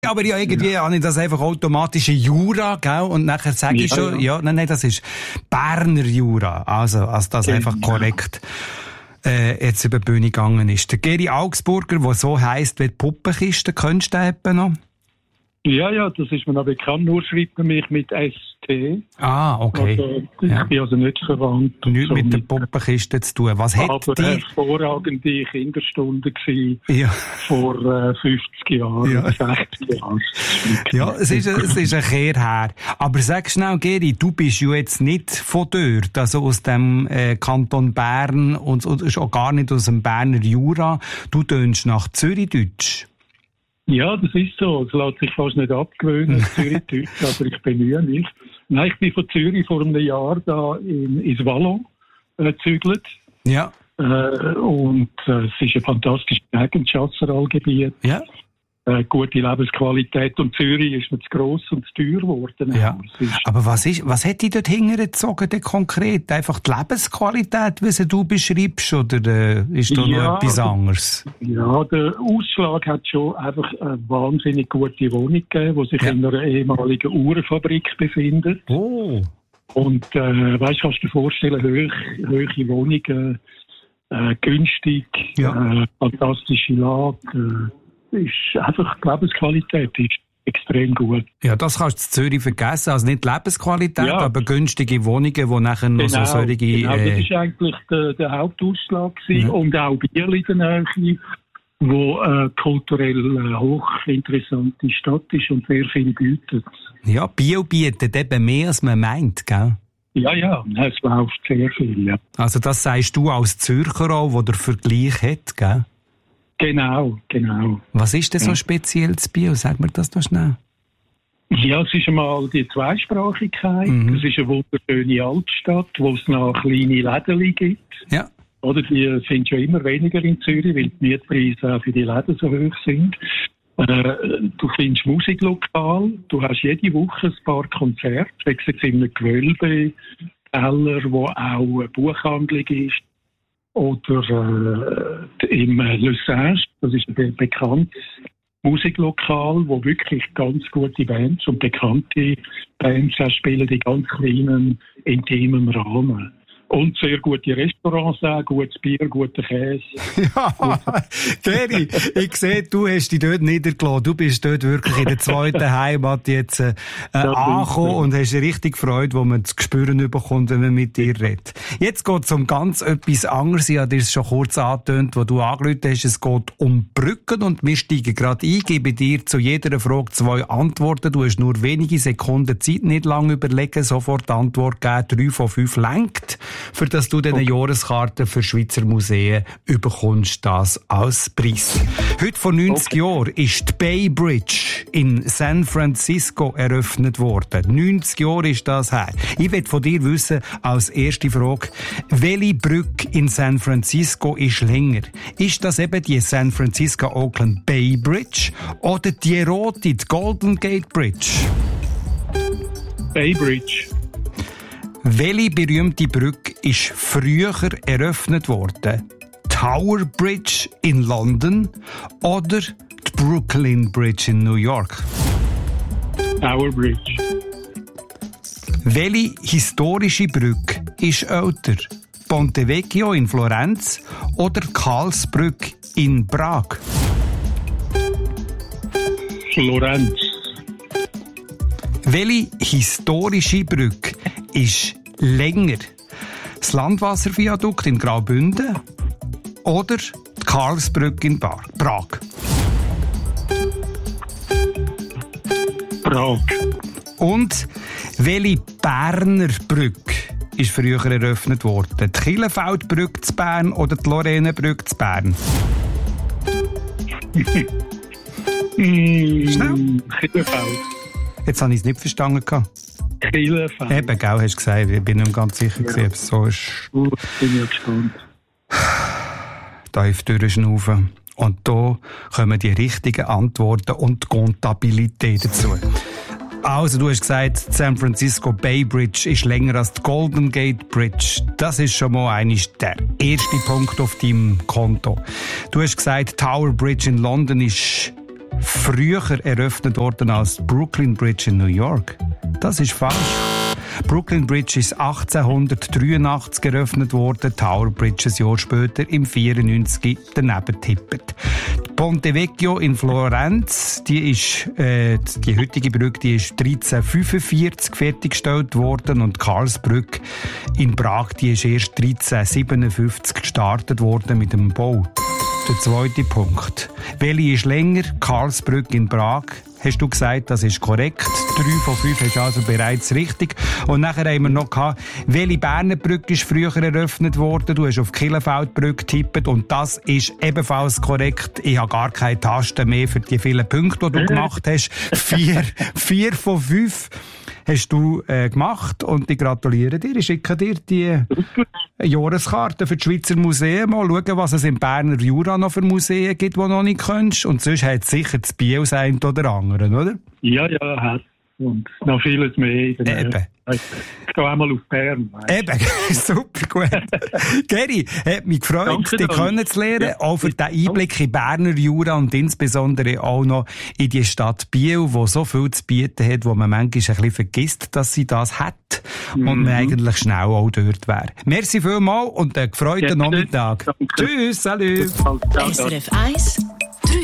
Aber ja, irgendwie habe ich das einfach automatische Jura, gell? Und nachher sage ich schon, nein, das ist Berner Jura. Also das einfach korrekt jetzt über die Bühne gegangen ist. Der Geri Augsburger, der so heisst wie die Puppenkiste, kennst du den etwa noch? Ja, das ist mir noch bekannt. Nur schreibt man mich mit ST. Ah, okay. Also, ich bin also nicht verwandt. Nichts so mit der Puppenkiste zu tun. Was hat aber die? Hervorragende Kinderstunde gewesen vor 50 Jahren, 60 Jahren. Ja, es ist ein Kehr her. Aber sag schnell, Geri, du bist ja jetzt nicht von dort, also aus dem Kanton Bern und schon gar nicht aus dem Berner Jura. Du tönst nach Zürichdeutsch. Ja, das ist so. Es lässt sich fast nicht abgewöhnen, Zürichdeutsch, aber ich bemühe mich. Nein, ich bin von Zürich vor einem Jahr da ins Wallon gezügelt. Ja. Und es ist eine fantastische Gegend, Chasseralgebiet. Ja. Gute Lebensqualität. Und Zürich ist mir zu gross und zu teuer geworden. Ja. Aber was hat dich dort hingezogen, denn konkret? Einfach die Lebensqualität, wie sie du beschreibst, oder ist da noch etwas anderes? Ja, der Ausschlag hat schon einfach eine wahnsinnig gute Wohnung gegeben, die sich in einer ehemaligen Uhrenfabrik befindet. Oh. Und kannst du dir vorstellen, hohe Wohnungen, günstig, fantastische Lage, ist einfach die Lebensqualität ist extrem gut. Ja, das kannst du in Zürich vergessen. Also nicht Lebensqualität, aber günstige Wohnungen, die nachher noch so solche... Genau, das war eigentlich der Hauptausschlag gewesen. Und auch Biel in der Nähe, wo kulturell hochinteressante Stadt ist und sehr viel bietet. Ja, Biel bietet eben mehr, als man meint, gell? Ja, es läuft sehr viel, ja. Also das sagst du als Zürcher auch, wo der Vergleich hat, gell? Genau. Was ist denn so speziell zu Biel? Sag mir das doch schnell. Ja, es ist einmal die Zweisprachigkeit. Es ist eine wunderschöne Altstadt, wo es noch kleine Läden gibt. Ja. Oder die sind schon immer weniger in Zürich, weil die Mietpreise auch für die Läden so hoch sind. Du findest Musiklokal. Du hast jede Woche ein paar Konzerte. Du jetzt in einem Gewölbe, Keller, wo auch eine Buchhandlung ist. Oder im Le Singe, das ist ein bekanntes Musiklokal, wo wirklich ganz gute Bands und bekannte Bands auch spielen, die ganz kleinen, intimen Rahmen. Und sehr gute Restaurants auch, gutes Bier, guter Käse. Ja, Geri, ich sehe, du hast dich dort niedergelassen. Du bist dort wirklich in der zweiten Heimat jetzt angekommen und hast richtig Freude, wo man das Gespüren bekommt, wenn man mit dir redet. Jetzt geht es um ganz etwas anderes. Ich habe dir es schon kurz angetönt, wo du angerufen hast. Es geht um Brücken und wir steigen gerade ein. Ich gebe dir zu jeder Frage 2 Antworten. Du hast nur wenige Sekunden Zeit, nicht lange überlegen, sofort Antwort geben. 3 von 5 lenkt. Für dass du eine Jahreskarte für Schweizer Museen bekommst, das als Preis. Heute vor 90 Jahren ist die Bay Bridge in San Francisco eröffnet worden. 90 Jahre ist das her. Ich will von dir wissen, als erste Frage, welche Brücke in San Francisco ist länger? Ist das eben die San Francisco-Oakland Bay Bridge oder die rote, die Golden Gate Bridge? Bay Bridge. Welche berühmte Brücke ist früher eröffnet worden? Tower Bridge in London oder die Brooklyn Bridge in New York? Tower Bridge. Welche historische Brücke ist älter? Ponte Vecchio in Florenz oder Karlsbrücke in Prag? Florenz. Welche historische Brücke ist länger? Das Landwasserviadukt in Graubünden oder die Karlsbrücke in Prag? Prag. Und welche Berner Brücke ist früher eröffnet worden? Die Kihlenfeldbrücke zu Bern oder die Lorrainebrücke zu Bern? Schnell. Kihlenfeld. Jetzt habe ich es nicht verstanden. Kihlenfeld. Eben, gell, hast du gesagt. Ich bin nicht ganz sicher, ob es so ist. Gut, bin ich gespannt. Tief durchschnaufen. Und da kommen die richtigen Antworten und die Kontabilität dazu. Also, du hast gesagt, die San Francisco Bay Bridge ist länger als die Golden Gate Bridge. Das ist schon mal der erste Punkt auf deinem Konto. Du hast gesagt, Tower Bridge in London ist früher eröffnet worden als Brooklyn Bridge in New York? Das ist falsch. Brooklyn Bridge ist 1883 eröffnet worden, Tower Bridge ein Jahr später, im 94 daneben tippet. Ponte Vecchio in Florenz, die heutige Brücke, die ist 1345 fertiggestellt worden, und Karlsbrücke in Prag, die ist erst 1357 gestartet worden mit dem Bau. Der zweite Punkt. Welche ist länger? Karlsbrücke in Prag. Hast du gesagt, das ist korrekt. 3 von 5 hast du also bereits richtig. Und nachher haben wir noch gehabt, welche Berner Brücke ist früher eröffnet worden? Du hast auf Killefeldbrücke getippt, und das ist ebenfalls korrekt. Ich habe gar keine Tasten mehr für die vielen Punkte, die du gemacht hast. 4 von 5 hast du gemacht, und ich gratuliere dir. Ich schicke dir die Jahreskarte für die Schweizer Museen. Mal schauen, was es im Berner Jura noch für Museen gibt, die du noch nicht kennst. Und sonst hat es sicher das Biel das eine oder andere, oder? Ja, hat. Und noch vieles mehr. Eben. Ich gehe einmal auf Bern. Eben, super gut. Geri, hat mich gefreut, dich kennenzulernen, ja. Auch für den Einblick in Berner Jura und insbesondere auch noch in die Stadt Biel, die so viel zu bieten hat, wo man manchmal ein bisschen vergisst, dass sie das hat und man eigentlich schnell auch dort wäre. Merci vielmals und einen gefreuten Nachmittag. Tschüss, salut. SRF 1